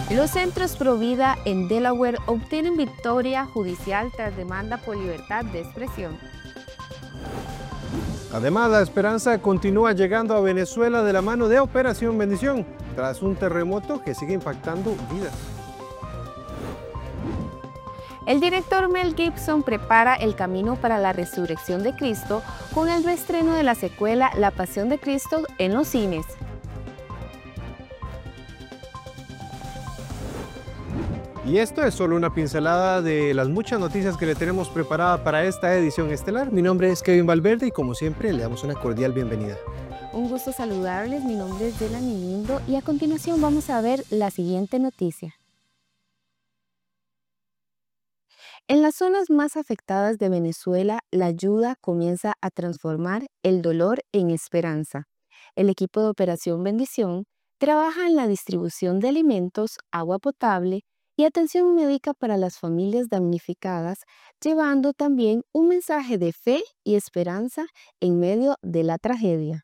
Los centros Provida en Delaware obtienen victoria judicial tras demanda por libertad de expresión. Además, la esperanza continúa llegando a Venezuela de la mano de Operación Bendición, tras un terremoto que sigue impactando vidas. El director Mel Gibson prepara el camino para la resurrección de Cristo con el reestreno de la secuela La Pasión de Cristo en los cines. Y esto es solo una pincelada de las muchas noticias que le tenemos preparada para esta edición estelar. Mi nombre es Kevin Valverde y como siempre le damos una cordial bienvenida. Un gusto saludarles, mi nombre es Delany Lindo y a continuación vamos a ver la siguiente noticia. En las zonas más afectadas de Venezuela, la ayuda comienza a transformar el dolor en esperanza. El equipo de Operación Bendición trabaja en la distribución de alimentos, agua potable y atención médica para las familias damnificadas, llevando también un mensaje de fe y esperanza en medio de la tragedia.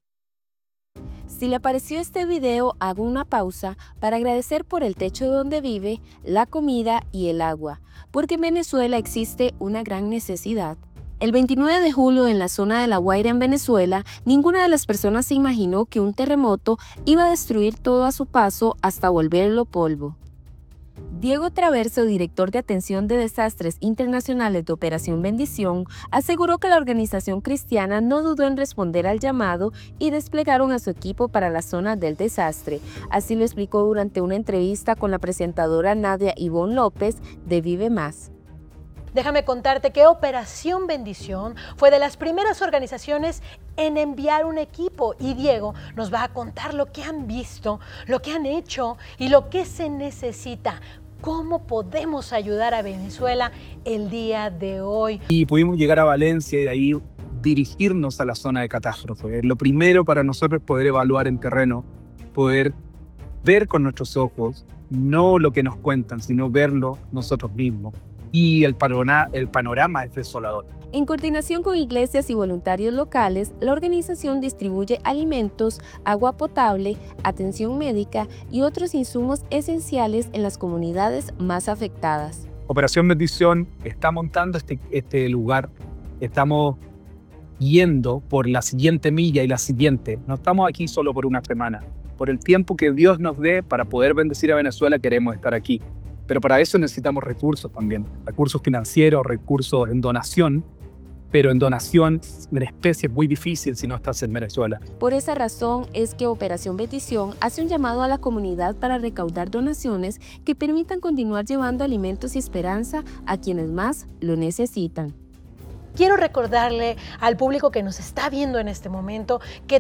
Si le pareció este video, hago una pausa para agradecer por el techo donde vive, la comida y el agua, porque en Venezuela existe una gran necesidad. El 29 de julio en la zona de La Guaira en Venezuela, ninguna de las personas se imaginó que un terremoto iba a destruir todo a su paso hasta volverlo polvo. Diego Traverso, director de Atención de Desastres Internacionales de Operación Bendición, aseguró que la organización cristiana no dudó en responder al llamado y desplegaron a su equipo para la zona del desastre. Así lo explicó durante una entrevista con la presentadora Nadia Ivonne López de Vive Más. Déjame contarte que Operación Bendición fue de las primeras organizaciones en enviar un equipo y Diego nos va a contar lo que han visto, lo que han hecho y lo que se necesita. ¿Cómo podemos ayudar a Venezuela el día de hoy? Y pudimos llegar a Valencia y de ahí dirigirnos a la zona de catástrofe. Lo primero para nosotros es poder evaluar en terreno, poder ver con nuestros ojos, no lo que nos cuentan, sino verlo nosotros mismos. Y el panorama es desolador. En coordinación con iglesias y voluntarios locales, la organización distribuye alimentos, agua potable, atención médica y otros insumos esenciales en las comunidades más afectadas. Operación Bendición está montando este lugar, estamos yendo por la siguiente milla y la siguiente. No estamos aquí solo por una semana. Por el tiempo que Dios nos dé para poder bendecir a Venezuela, queremos estar aquí. Pero para eso necesitamos recursos también, recursos financieros, recursos en donación, pero en donación en especie es muy difícil si no estás en Venezuela. Por esa razón es que Operación Bendición hace un llamado a la comunidad para recaudar donaciones que permitan continuar llevando alimentos y esperanza a quienes más lo necesitan. Quiero recordarle al público que nos está viendo en este momento que